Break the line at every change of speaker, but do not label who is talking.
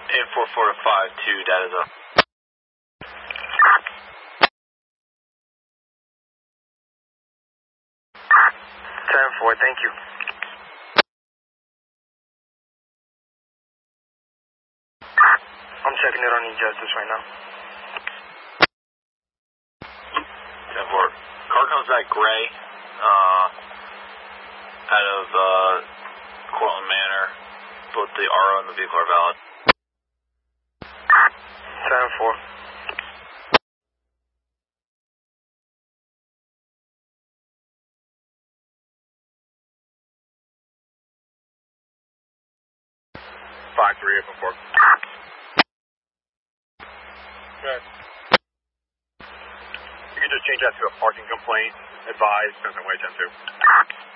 844 to 52, data's up.
10-4, thank you. I'm checking it on E-Justice right now.
10-4. Car comes back gray, out of, Cortland Manor. Both the RO and the vehicle are valid.
10-4.
Five, 3, 8, 4. Good. You can just change that to a parking complaint. Advise, Crimson Way 10-2.